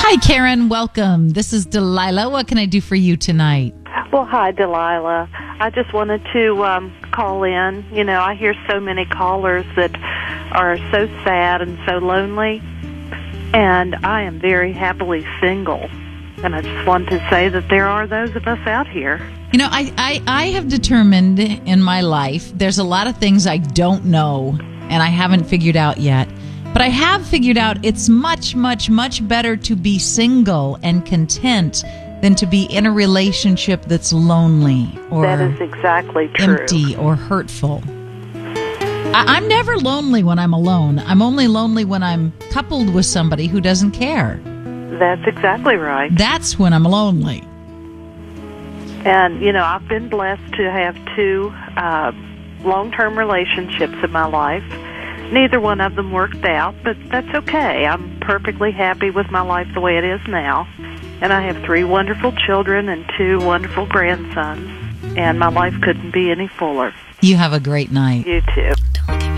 Hi, Karen. Welcome. This is Delilah. What can I do for you tonight? Well, hi, Delilah. I just wanted to call in. You know, I hear so many callers that are so sad and so lonely, and I am very happily single. And I just wanted to say that there are those of us out here. You know, I have determined in my life there's a lot of things I don't know and I haven't figured out yet. But I have figured out it's much, much, much better to be single and content than to be in a relationship that's lonely or that is exactly true. Empty or hurtful. I'm never lonely when I'm alone. I'm only lonely when I'm coupled with somebody who doesn't care. That's exactly right. That's when I'm lonely. And, you know, I've been blessed to have two long-term relationships in my life. Neither one of them worked out, but that's okay. I'm perfectly happy with my life the way it is now. And I have 3 wonderful children and 2 wonderful grandsons. And my life couldn't be any fuller. You have a great night. You too. Don't give